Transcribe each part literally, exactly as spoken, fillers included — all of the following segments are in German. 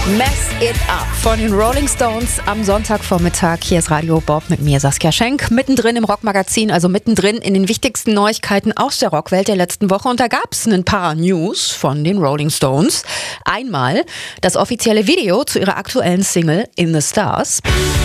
Mess It Up von den Rolling Stones am Sonntagvormittag. Hier ist Radio Bob mit mir, Saskia Schenk, mittendrin im Rockmagazin, also mittendrin in den wichtigsten Neuigkeiten aus der Rockwelt der letzten Woche. Und da gab es ein paar News von den Rolling Stones. Einmal das offizielle Video zu ihrer aktuellen Single In the Stars.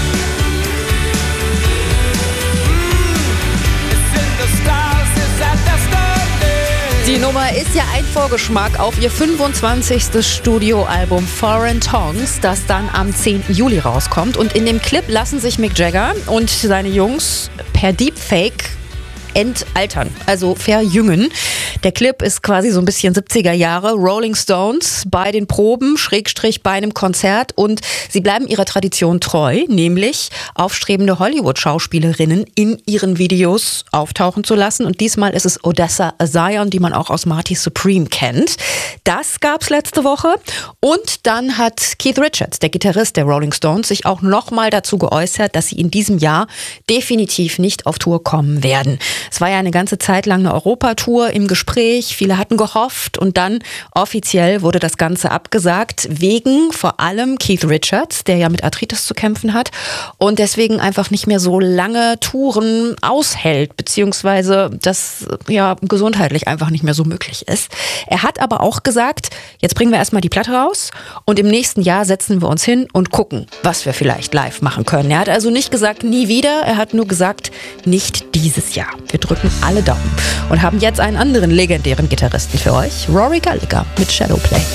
Die Nummer ist ja ein Vorgeschmack auf ihr fünfundzwanzigstes Studioalbum Foreign Tongues, das dann am zehnten Juli rauskommt. Und in dem Clip lassen sich Mick Jagger und seine Jungs per Deepfake entaltern, also verjüngen. Der Clip ist quasi so ein bisschen siebziger Jahre, Rolling Stones bei den Proben, Schrägstrich bei einem Konzert, und sie bleiben ihrer Tradition treu, nämlich aufstrebende Hollywood-Schauspielerinnen in ihren Videos auftauchen zu lassen, und diesmal ist es Odessa Zion, die man auch aus Marty Supreme kennt. Das gab's letzte Woche, und dann hat Keith Richards, der Gitarrist der Rolling Stones, sich auch nochmal dazu geäußert, dass sie in diesem Jahr definitiv nicht auf Tour kommen werden. Es war ja eine ganze Zeit lang eine Europatour im Gespräch. Viele hatten gehofft, und dann offiziell wurde das Ganze abgesagt, wegen vor allem Keith Richards, der ja mit Arthritis zu kämpfen hat und deswegen einfach nicht mehr so lange Touren aushält, beziehungsweise das ja gesundheitlich einfach nicht mehr so möglich ist. Er hat aber auch gesagt, jetzt bringen wir erstmal die Platte raus und im nächsten Jahr setzen wir uns hin und gucken, was wir vielleicht live machen können. Er hat also nicht gesagt, nie wieder, er hat nur gesagt, nicht dieses Jahr. Wir drücken alle Daumen und haben jetzt einen anderen legendären Gitarristen für euch, Rory Gallagher mit Shadowplay.